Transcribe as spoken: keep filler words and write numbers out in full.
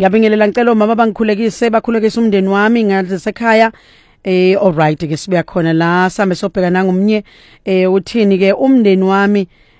Ngiyabingelela ngicela mama bangikhulekise bakhulekise umndeni wami ngasekhaya. Eh all right ke sibuya khona la sambe sobheka nangomnye eh uthini ke umndeni wami